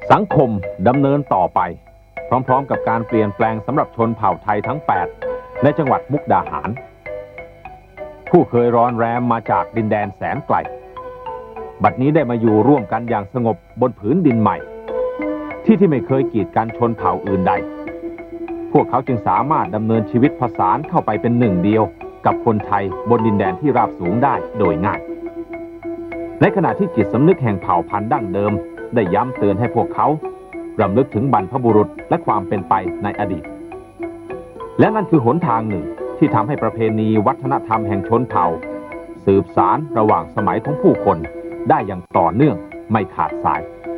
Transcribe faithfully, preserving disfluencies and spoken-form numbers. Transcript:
สังคมดำเนินต่อไปพร้อมๆกับการเปลี่ยนแปลงสำหรับชนเผ่าไทยทั้งแปดในจังหวัดมุกดาหารผู้เคยร้อนแรมมาจากดินแดนแสนไกลบัดนี้ได้มาอยู่ร่วมกันอย่างสงบบนผืนดินใหม่ที่ที่ไม่เคยกีดกันชนเผ่าอื่นใดพวกเขาจึงสามารถดำเนินชีวิตผสานเข้าไปเป็นหนึ่งเดียวกับคนไทยบนดินแดนที่ราบสูงได้โดยง่ายในขณะที่จิตสำนึกแห่งเผ่าพันธุ์ดั้งเดิมได้ย้ำเตือนให้พวกเขารำลึกถึงบรรพบุรุษและความเป็นไปในอดีตและนั่นคือหนทางหนึ่งที่ทำให้ประเพณีวัฒนธรรมแห่งชนเผ่าสืบสานระหว่างสมัยของผู้คนได้อย่างต่อเนื่องไม่ขาดสาย